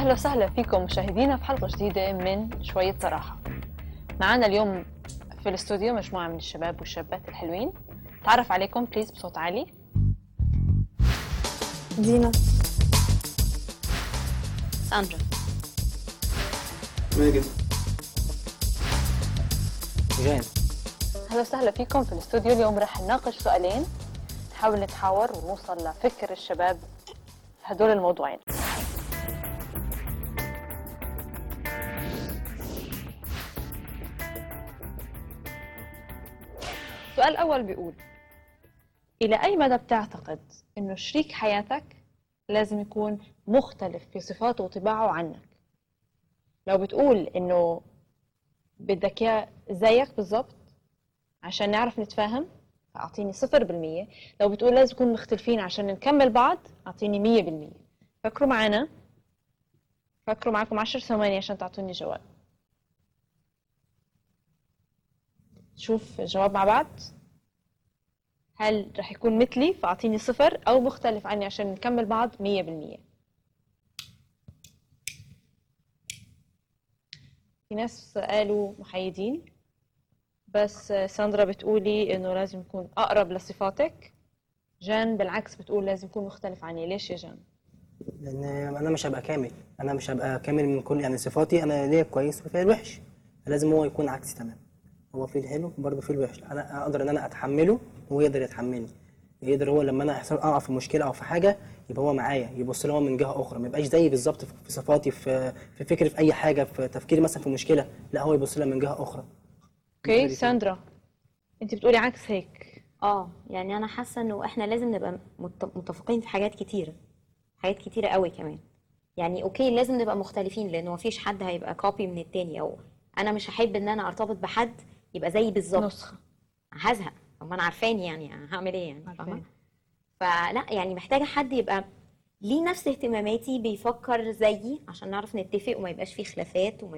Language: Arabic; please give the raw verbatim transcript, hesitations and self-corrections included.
أهلا وسهلا فيكم مشاهدينا في حلقة جديدة من شوية صراحة. معنا اليوم في الاستوديو مجموعة من الشباب والشابات الحلوين. تعرف عليكم بليز بصوت عالي. دينا، ساندرا، ماجد، جان. أهلا وسهلا فيكم في الاستوديو. اليوم رح نناقش سؤالين، نحاول نتحاور ونوصل لفكر الشباب في هدول الموضوعين. السؤال الأول بيقول: إلى أي مدى بتعتقد إنه شريك حياتك لازم يكون مختلف في صفاته وطباعه عنك؟ لو بتقول إنه بدك إياه زيك بالضبط عشان نعرف نتفاهم، فأعطيني صفر بالمية. لو بتقول لازم نكون مختلفين عشان نكمل بعض، أعطيني مية بالمية. فكروا معنا، فكروا معكم عشر ثواني عشان تعطوني جواب. شوف الجواب مع بعض. هل رح يكون مثلي فأعطيني صفر، أو مختلف عني عشان نكمل بعض مية بالمية؟ في ناس قالوا محايدين، بس ساندرا بتقولي إنه لازم يكون أقرب لصفاتك. جان بالعكس بتقول لازم يكون مختلف عني. ليش يا جان؟ لان انا مش هبقى كامل، انا مش هبقى كامل من كل يعني صفاتي. انا ليا كويس وفيا الوحش، لازم هو يكون عكسي تمام. هو فيه الحلو وبرضه فيه الوحش، انا اقدر ان انا اتحمله وهو يقدر يتحملني. يقدر هو لما انا يحصل اقع في مشكله او في حاجه يبقى هو معايا، يبص لي هو من جهه اخرى، ما يبقاش زيي بالظبط في صفاتي، في في فكري، في اي حاجه، في تفكيري مثلا في مشكله، لا هو يبص لي من جهه اخرى. اوكي ساندرا، انت بتقولي عكس هيك. اه يعني انا حاسه انه احنا لازم نبقى مت- متفقين في حاجات كتيره، حاجات كتيره قوي كمان. يعني اوكي لازم نبقى مختلفين، لانه مفيش حد هيبقى كوبي من التاني، او انا مش هحب ان انا ارتبط بحد يبقى زيي بالظبط، نسخة. هزهق. طب انا عارفاني يعني هعمل ايه يعني، فاهمه؟ عارفين. فلا يعني محتاجه حد يبقى ليه نفس اهتماماتي، بيفكر زيي عشان نعرف نتفق وما يبقاش فيه خلافات وما